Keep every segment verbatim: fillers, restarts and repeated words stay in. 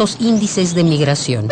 altos índices de migración.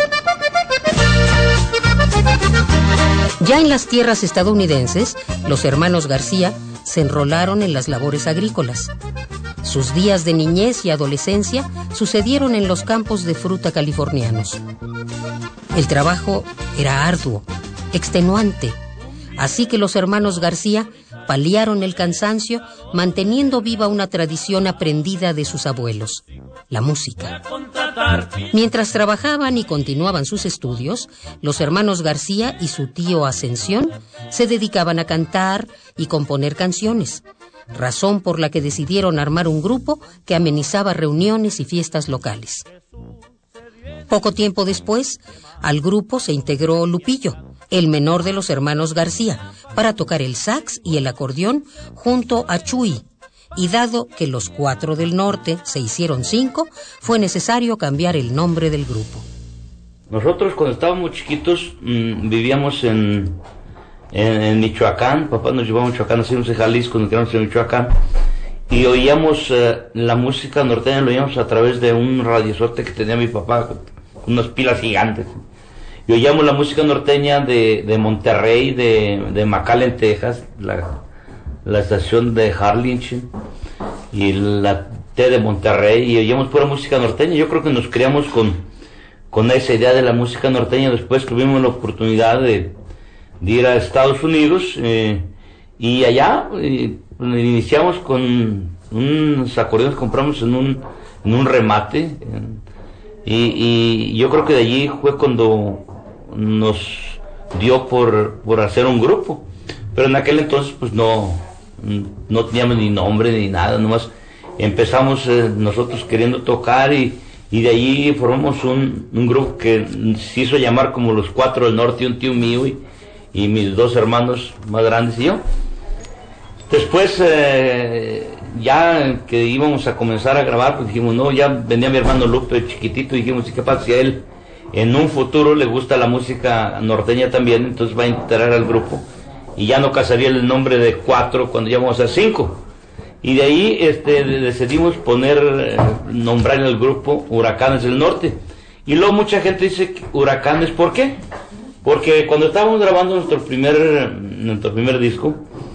Ya en las tierras estadounidenses, los hermanos García se enrolaron en las labores agrícolas. Sus días de niñez y adolescencia sucedieron en los campos de fruta californianos. El trabajo era arduo, extenuante, así que los hermanos García paliaron el cansancio manteniendo viva una tradición aprendida de sus abuelos, la música. Mientras trabajaban y continuaban sus estudios, los hermanos García y su tío Ascensión se dedicaban a cantar y componer canciones, razón por la que decidieron armar un grupo que amenizaba reuniones y fiestas locales. Poco tiempo después, al grupo se integró Lupillo, el menor de los hermanos García, para tocar el sax y el acordeón junto a Chuy. Y dado que los cuatro del norte se hicieron cinco, fue necesario cambiar el nombre del grupo. Nosotros cuando estábamos chiquitos mmm, vivíamos en, en, en Michoacán. Papá nos llevó a Michoacán, nacimos en Jalisco, nos quedamos en Michoacán. Y oíamos eh, la música norteña, lo oíamos a través de un radiosote que tenía mi papá, con unas pilas gigantes. Y oíamos la música norteña de, de Monterrey, de, de McAllen, Texas, la, la estación de Harlingen y la T de Monterrey, y oíamos pura música norteña. Yo creo que nos criamos con, con esa idea de la música norteña. Después tuvimos la oportunidad de, de ir a Estados Unidos, eh, y allá eh, iniciamos con unos acordeones que compramos en un, en un remate, en, y, y yo creo que de allí fue cuando nos dio por, por hacer un grupo. Pero en aquel entonces pues no, no teníamos ni nombre ni nada, nomás empezamos eh, nosotros queriendo tocar, y, y de allí formamos un, un grupo que se hizo llamar como Los Cuatro del Norte, un tío mío y, y mis dos hermanos más grandes y yo. Después, eh, ya que íbamos a comenzar a grabar, pues dijimos, no, ya venía mi hermano Lupe, chiquitito, y dijimos, ¿y qué pasa si a él en un futuro le gusta la música norteña también? Entonces va a integrar al grupo, y ya no casaría el nombre de cuatro cuando ya vamos a ser cinco. Y de ahí este, decidimos poner, eh, nombrar el grupo Huracanes del Norte. Y luego mucha gente dice Huracanes, ¿por qué? Porque cuando estábamos grabando nuestro primer, nuestro primer disco,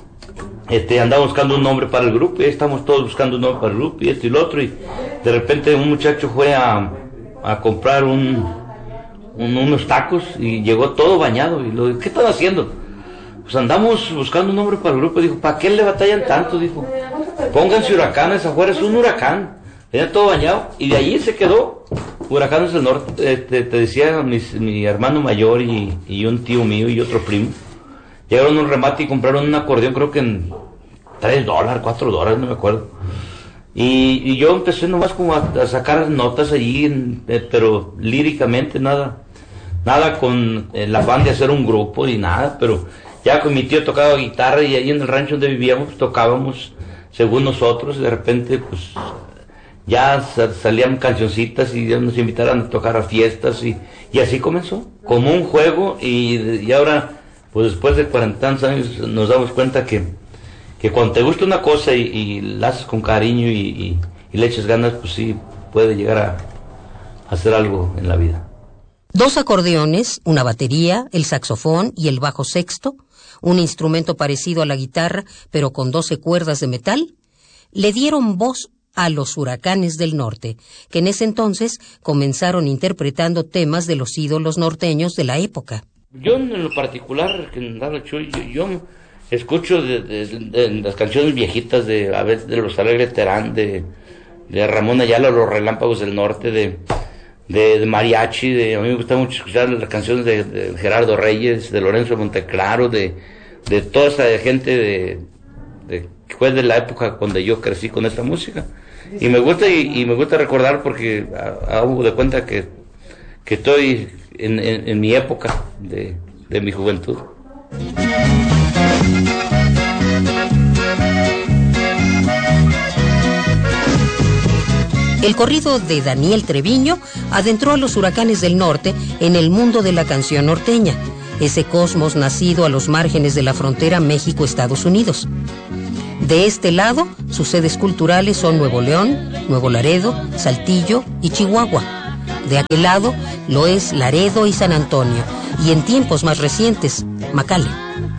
Este, andaba buscando un nombre para el grupo, y estamos todos buscando un nombre para el grupo, y esto y lo otro, y de repente un muchacho fue a, a comprar un, un, unos tacos, y llegó todo bañado, y lo, ¿qué están haciendo? Pues andamos buscando un nombre para el grupo. Dijo, ¿para qué le batallan tanto? Dijo, pónganse Huracanes afuera, es un huracán. Tenía todo bañado, y de allí se quedó Huracanes del Norte. Eh, te, te decía, mis, mi hermano mayor y, y un tío mío y otro primo llegaron a un remate y compraron un acordeón, creo que en tres dólares, cuatro dólares, no me acuerdo. Y, y yo empecé nomás como a, a sacar notas allí, en, eh, pero líricamente, nada, nada con el afán de hacer un grupo ni nada, pero ya con mi tío tocaba guitarra, y ahí en el rancho donde vivíamos pues, tocábamos según nosotros, y de repente pues ya salían cancioncitas y ya nos invitaron a tocar a fiestas, y, y así comenzó, como un juego, y, y ahora pues después de cuarenta años nos damos cuenta que, que cuando te gusta una cosa y, y la haces con cariño y, y, y le echas ganas, pues sí, puede llegar a, a hacer algo en la vida. Dos acordeones, una batería, el saxofón y el bajo sexto, un instrumento parecido a la guitarra, pero con doce cuerdas de metal, le dieron voz a los Huracanes del Norte, que en ese entonces comenzaron interpretando temas de los ídolos norteños de la época. Yo en lo particular, que andaba Chuy, yo, yo escucho de, de, de, de las canciones viejitas de a veces de los Alegre Terán, de, de Ramón Ayala, Los Relámpagos del Norte, de, de, de mariachi, de, a mí me gusta mucho escuchar las canciones de, de Gerardo Reyes, de Lorenzo Monteclaro, de, de toda esa gente de, de que fue de la época cuando yo crecí con esta música. Y me gusta y, y me gusta recordar porque hago de cuenta que, que estoy En, en, en mi época de, de mi juventud. El corrido de Daniel Treviño adentró a los Huracanes del Norte en el mundo de la canción norteña, ese cosmos nacido a los márgenes de la frontera México-Estados Unidos. De este lado, sus sedes culturales son Nuevo León, Nuevo Laredo, Saltillo y Chihuahua. De aquel lado lo es Laredo y San Antonio, y en tiempos más recientes, McAllen.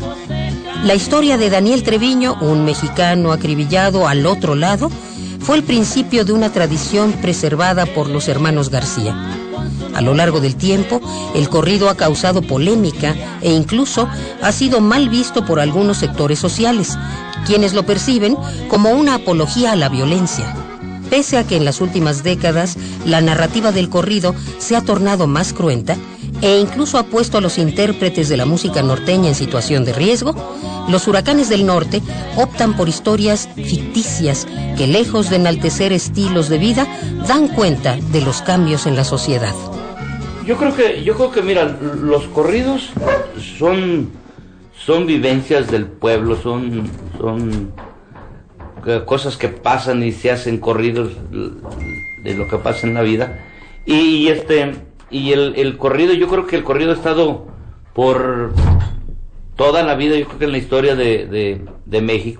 La historia de Daniel Treviño, un mexicano acribillado al otro lado, fue el principio de una tradición preservada por los hermanos García. A lo largo del tiempo, el corrido ha causado polémica e incluso ha sido mal visto por algunos sectores sociales, quienes lo perciben como una apología a la violencia. Pese a que en las últimas décadas la narrativa del corrido se ha tornado más cruenta e incluso ha puesto a los intérpretes de la música norteña en situación de riesgo, los Huracanes del Norte optan por historias ficticias que, lejos de enaltecer estilos de vida, dan cuenta de los cambios en la sociedad. Yo creo que, yo creo que mira, los corridos son, son vivencias del pueblo, son, son cosas que pasan y se hacen corridos de lo que pasa en la vida. Y, y este, y el, el corrido, yo creo que el corrido ha estado por toda la vida, yo creo que en la historia de, de, de México,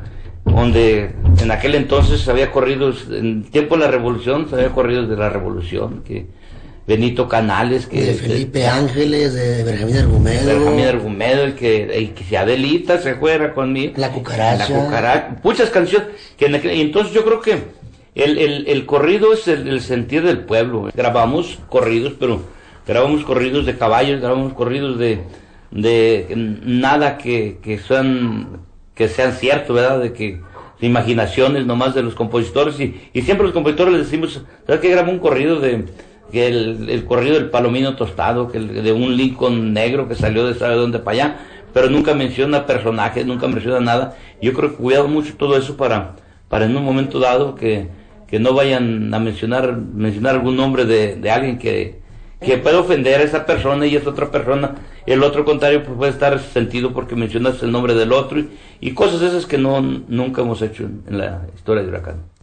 donde en aquel entonces había corridos, en el tiempo de la Revolución, había corridos de la Revolución, que Benito Canales, que de Felipe de, Ángeles, de Benjamín Argumedo, Benjamín Argumedo, el que, el que si Adelita se fuera conmigo, La Cucaracha, La Cucaracha, muchas canciones, que en aquel, y entonces yo creo que el, el, el corrido es el, el sentir del pueblo. Grabamos corridos, pero grabamos corridos de caballos, grabamos corridos de, de nada que, que sean, que sean ciertos, ¿verdad? De que de imaginaciones nomás de los compositores, y, y siempre los compositores les decimos, ¿sabes qué? Grabó un corrido de que el, el corrido del Palomino Tostado, que el, de un Lincoln negro que salió de sabe dónde para allá, pero nunca menciona personajes, nunca menciona nada. Yo creo que cuidado mucho todo eso para, para en un momento dado que, que no vayan a mencionar, mencionar algún nombre de, de alguien que, que puede ofender a esa persona y esa otra persona. El otro contrario pues puede estar sentido porque mencionas el nombre del otro y, y cosas esas que no, nunca hemos hecho en, en la historia de Huracán.